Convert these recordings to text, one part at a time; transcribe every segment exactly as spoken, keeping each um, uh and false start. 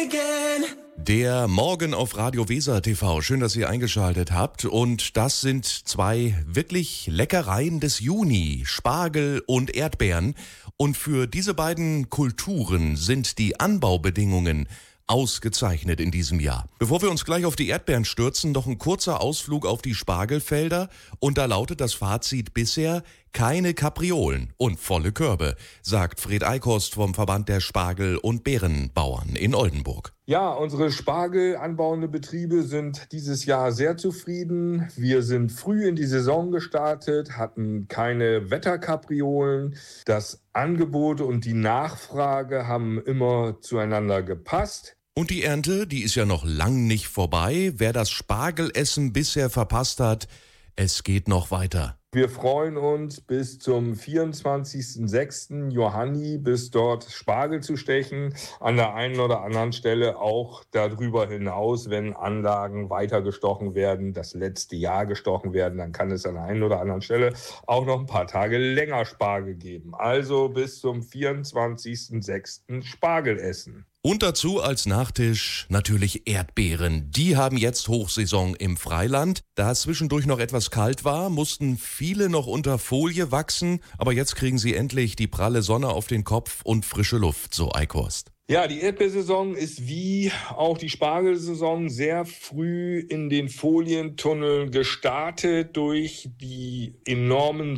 Der Morgen auf Radio Weser T V. Schön, dass ihr eingeschaltet habt. Und das sind zwei wirklich Leckereien des Juni. Spargel und Erdbeeren. Und für diese beiden Kulturen sind die Anbaubedingungen ausgezeichnet in diesem Jahr. Bevor wir uns gleich auf die Erdbeeren stürzen, noch ein kurzer Ausflug auf die Spargelfelder. Und da lautet das Fazit bisher: keine Kapriolen und volle Körbe, sagt Fred Eickhorst vom Verband der Spargel- und Beerenbauern in Oldenburg. Ja, unsere Spargel anbauende Betriebe sind dieses Jahr sehr zufrieden. Wir sind früh in die Saison gestartet, hatten keine Wetterkapriolen. Das Angebot und die Nachfrage haben immer zueinander gepasst. Und die Ernte, die ist ja noch lang nicht vorbei. Wer das Spargelessen bisher verpasst hat, es geht noch weiter. Wir freuen uns bis zum vierundzwanzigsten sechsten Johanni, bis dort Spargel zu stechen. An der einen oder anderen Stelle auch darüber hinaus, wenn Anlagen weiter gestochen werden, das letzte Jahr gestochen werden, dann kann es an der einen oder anderen Stelle auch noch ein paar Tage länger Spargel geben. Also bis zum vierundzwanzigsten sechsten Spargel essen. Und dazu als Nachtisch natürlich Erdbeeren. Die haben jetzt Hochsaison im Freiland. Da es zwischendurch noch etwas kalt war, mussten viele noch unter Folie wachsen. Aber jetzt kriegen sie endlich die pralle Sonne auf den Kopf und frische Luft, so Eickhorst. Ja, die Erdbeersaison ist wie auch die Spargelsaison sehr früh in den Folientunneln gestartet durch die enormen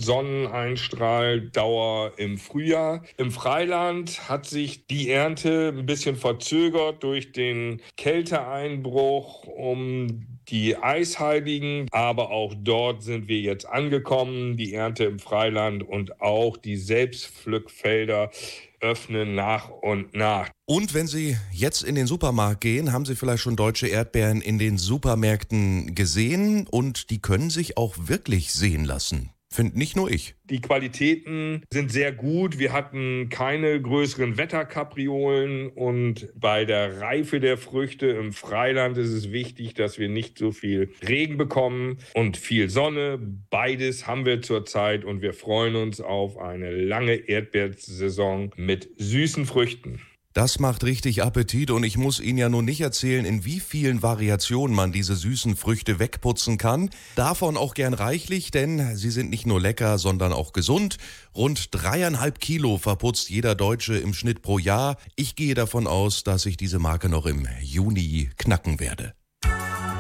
Sonneneinstrahldauer im Frühjahr. Im Freiland hat sich die Ernte ein bisschen verzögert durch den Kälteeinbruch um die Eisheiligen, aber auch dort sind wir jetzt angekommen. Die Ernte im Freiland und auch die Selbstpflückfelder öffnen nach und nach. Und wenn Sie jetzt in den Supermarkt gehen, haben Sie vielleicht schon deutsche Erdbeeren in den Supermärkten gesehen und die können sich auch wirklich sehen lassen. Finde nicht nur ich. Die Qualitäten sind sehr gut. Wir hatten keine größeren Wetterkapriolen und bei der Reife der Früchte im Freiland ist es wichtig, dass wir nicht so viel Regen bekommen und viel Sonne. Beides haben wir zurzeit und wir freuen uns auf eine lange Erdbeersaison mit süßen Früchten. Das macht richtig Appetit und ich muss Ihnen ja nun nicht erzählen, in wie vielen Variationen man diese süßen Früchte wegputzen kann. Davon auch gern reichlich, denn sie sind nicht nur lecker, sondern auch gesund. Rund dreieinhalb Kilo verputzt jeder Deutsche im Schnitt pro Jahr. Ich gehe davon aus, dass ich diese Marke noch im Juni knacken werde.